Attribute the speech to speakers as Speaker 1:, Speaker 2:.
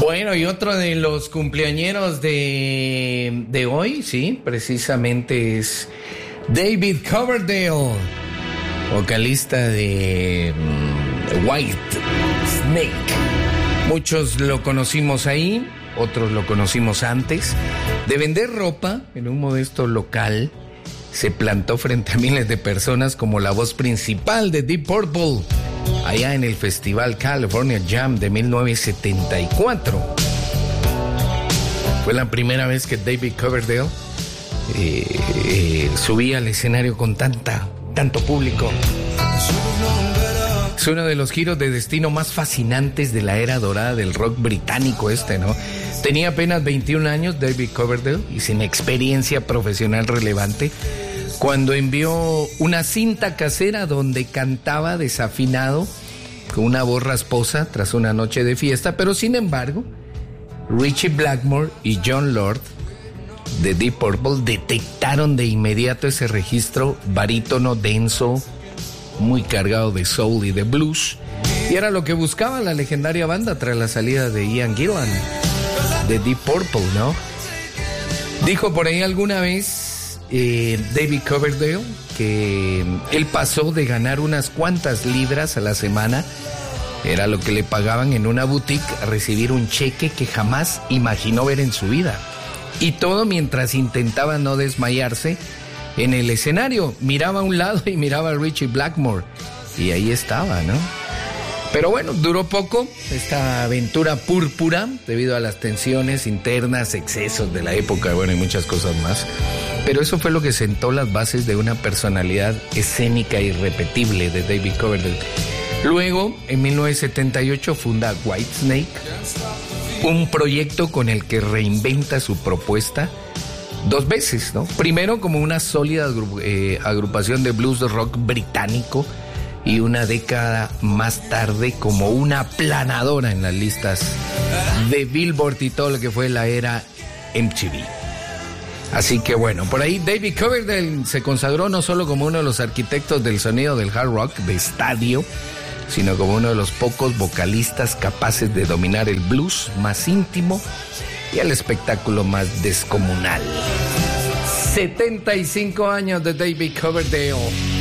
Speaker 1: Bueno, y otro de los cumpleañeros de hoy, sí, precisamente es David Coverdale, vocalista de White Snake. Muchos lo conocimos ahí, otros lo conocimos antes. De vender ropa en un modesto local, se plantó frente a miles de personas como la voz principal de Deep Purple, allá en el Festival California Jam de 1974. Fue la primera vez que David Coverdale subía al escenario con tanto público. Es uno de los giros de destino más fascinantes de la era dorada del rock británico ¿no? Tenía apenas 21 años David Coverdale y sin experiencia profesional relevante cuando envió una cinta casera donde cantaba desafinado con una voz rasposa tras una noche de fiesta, pero sin embargo Ritchie Blackmore y John Lord de Deep Purple detectaron de inmediato ese registro barítono denso, muy cargado de soul y de blues, y era lo que buscaba la legendaria banda tras la salida de Ian Gillan de Deep Purple, ¿no? Dijo por ahí alguna vez David Coverdale que él pasó de ganar unas cuantas libras a la semana, era lo que le pagaban en una boutique, a recibir un cheque que jamás imaginó ver en su vida. Y todo mientras intentaba no desmayarse en el escenario. Miraba a un lado y miraba a Ritchie Blackmore y ahí estaba, ¿no? Pero bueno, duró poco esta aventura púrpura debido a las tensiones internas, excesos de la época, bueno, y muchas cosas más. Pero eso fue lo que sentó las bases de una personalidad escénica irrepetible de David Coverdale. Luego, en 1978, funda Whitesnake, un proyecto con el que reinventa su propuesta dos veces, ¿no? Primero como una sólida agrupación de blues rock británico y una década más tarde como una aplanadora en las listas de Billboard y todo lo que fue la era MTV. Así que bueno, por ahí David Coverdale se consagró no solo como uno de los arquitectos del sonido del hard rock de estadio, sino como uno de los pocos vocalistas capaces de dominar el blues más íntimo y el espectáculo más descomunal. 75 años de David Coverdale.